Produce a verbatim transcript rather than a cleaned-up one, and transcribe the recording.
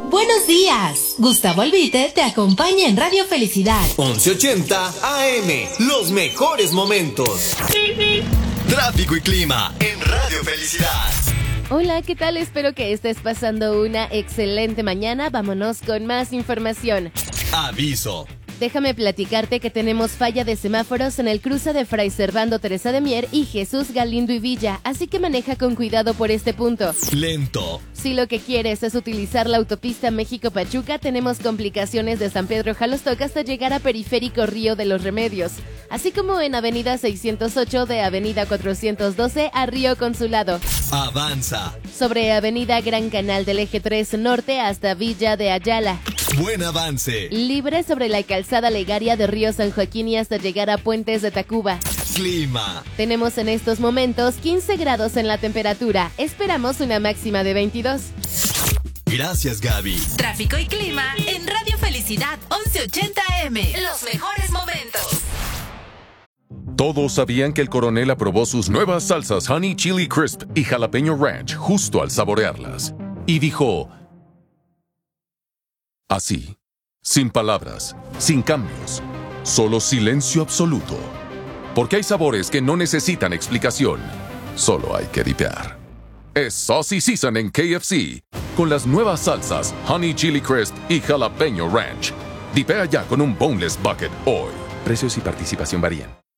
Buenos días. Gustavo Albite te acompaña en Radio Felicidad. once ochenta A M, los mejores momentos. Tráfico y clima en Radio Felicidad. Hola, ¿qué tal? Espero que estés pasando una excelente mañana. Vámonos con más información. Aviso. Déjame platicarte que tenemos falla de semáforos en el cruce de Fray Servando Teresa de Mier y Jesús Galindo y Villa, así que maneja con cuidado por este punto. Lento. Si lo que quieres es utilizar la autopista México-Pachuca, tenemos complicaciones de San Pedro Jalostoc hasta llegar a Periférico Río de los Remedios, así como en Avenida seiscientos ocho de Avenida cuatrocientos doce a Río Consulado. Avanza. Sobre Avenida Gran Canal del Eje tres Norte hasta Villa de Ayala. Buen avance. Libre sobre la calzada Legaria de Río San Joaquín y hasta llegar a Puentes de Tacuba. Clima. Tenemos en estos momentos quince grados en la temperatura. Esperamos una máxima de veintidós. Gracias, Gaby. Tráfico y clima en Radio Felicidad once ochenta A M. Los mejores momentos. Todos sabían que el coronel aprobó sus nuevas salsas Honey Chili Crisp y Jalapeño Ranch justo al saborearlas. Y dijo... así, sin palabras, sin cambios, solo silencio absoluto. Porque hay sabores que no necesitan explicación, solo hay que dipear. Es Saucy Season en K F C, con las nuevas salsas Honey Chili Crisp y Jalapeño Ranch. Dipea ya con un Boneless Bucket hoy. Precios y participación varían.